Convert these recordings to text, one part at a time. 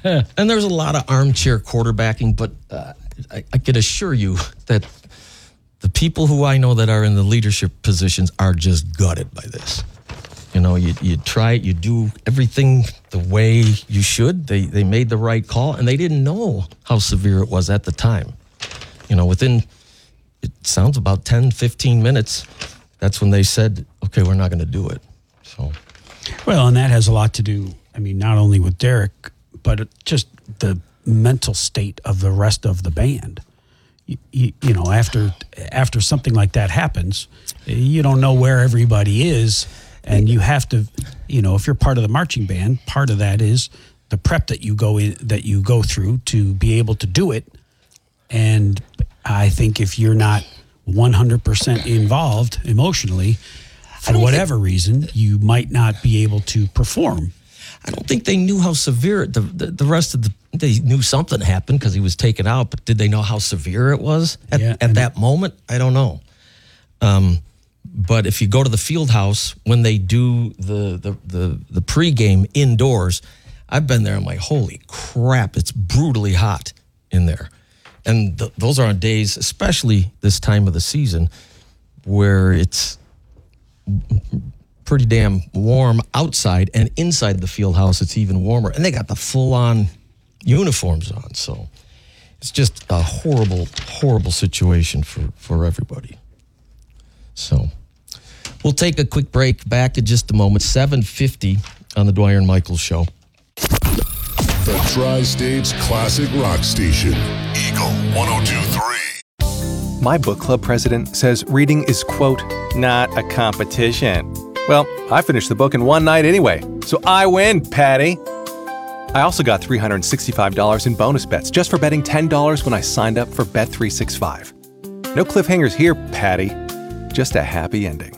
And there's a lot of armchair quarterbacking, but I can assure you that the people who I know that are in the leadership positions are just gutted by this. You know, you try it, you do everything the way you should. They made the right call, and they didn't know how severe it was at the time. You know, within, it sounds about 10, 15 minutes, that's when they said, okay, we're not going to do it. So, well, and that has a lot to do, I mean, not only with Derek, but just the mental state of the rest of the band. You know, after something like that happens, you don't know where everybody is, and you have to, you know, if you're part of the marching band, part of that is the prep that you go through to be able to do it. And I think if you're not 100% involved emotionally, for whatever reason, you might not be able to perform. I don't think they knew how severe the rest of they knew something happened because he was taken out, but did they know how severe it was at that moment? I don't know. But if you go to the field house when they do the pregame indoors, I've been there. I'm like, holy crap! It's brutally hot in there, and those are on days, especially this time of the season, where it's pretty damn warm outside, and inside the field house it's even warmer, and they got the full-on uniforms on. So it's just a horrible situation for everybody. So we'll take a quick break. Back in just a moment. 7:50 on the Dwyer and Michaels Show. The Tri-State's classic rock station, Eagle 102.3. My book club president says reading is, quote, not a competition. Well, I finished the book in one night anyway, so I win, Patty. I also got $365 in bonus bets just for betting $10 when I signed up for Bet365. No cliffhangers here, Patty. Just a happy ending.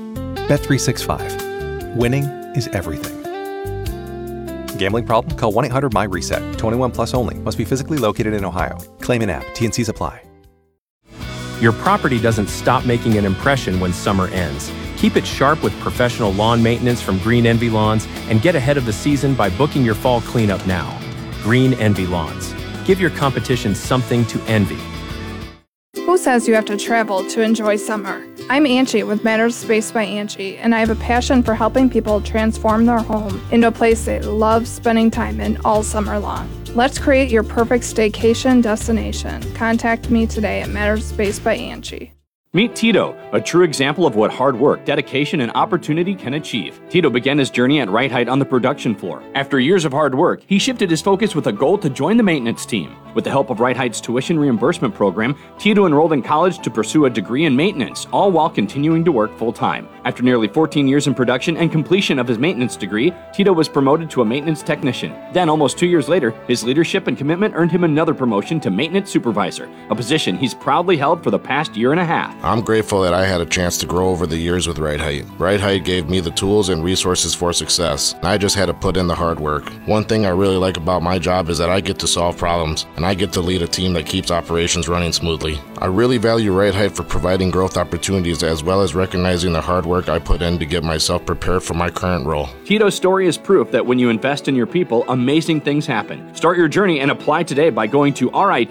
Bet365. Winning is everything. Gambling problem? Call 1-800-MY-RESET. 21 plus only. Must be physically located in Ohio. Claim in app. T&Cs apply. Your property doesn't stop making an impression when summer ends. Keep it sharp with professional lawn maintenance from Green Envy Lawns and get ahead of the season by booking your fall cleanup now. Green Envy Lawns. Give your competition something to envy. Who says you have to travel to enjoy summer? I'm Angie with Matters Space by Angie, and I have a passion for helping people transform their home into a place they love spending time in all summer long. Let's create your perfect staycation destination. Contact me today at Matters Space by Angie. Meet Tito, a true example of what hard work, dedication, and opportunity can achieve. Tito began his journey at Right Height on the production floor. After years of hard work, he shifted his focus with a goal to join the maintenance team. With the help of Right Height's tuition reimbursement program, Tito enrolled in college to pursue a degree in maintenance, all while continuing to work full-time. After nearly 14 years in production and completion of his maintenance degree, Tito was promoted to a maintenance technician. Then, almost 2 years later, his leadership and commitment earned him another promotion to maintenance supervisor, a position he's proudly held for the past year and a half. I'm grateful that I had a chance to grow over the years with Right Height. Right Height gave me the tools and resources for success, and I just had to put in the hard work. One thing I really like about my job is that I get to solve problems, and I get to lead a team that keeps operations running smoothly. I really value Right Height for providing growth opportunities as well as recognizing the hard work I put in to get myself prepared for my current role. Tito's story is proof that when you invest in your people, amazing things happen. Start your journey and apply today by going to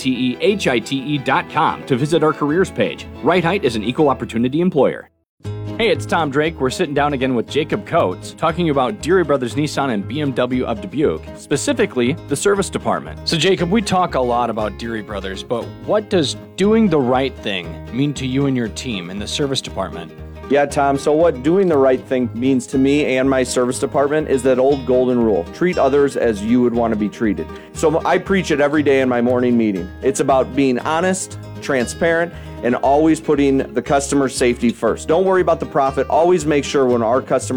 RITEHITE.com to visit our careers page. Right Height is an equal opportunity employer. Hey, it's Tom Drake. We're sitting down again with Jacob Coates, talking about Deary Brothers Nissan and BMW of Dubuque, specifically the service department. So Jacob, we talk a lot about Deary Brothers, but what does doing the right thing mean to you and your team in the service department? Yeah, Tom, so what doing the right thing means to me and my service department is that old golden rule: treat others as you would want to be treated. So I preach it every day in my morning meeting. It's about being honest, transparent, and always putting the customer's safety first. Don't worry about the profit. Always make sure when our customers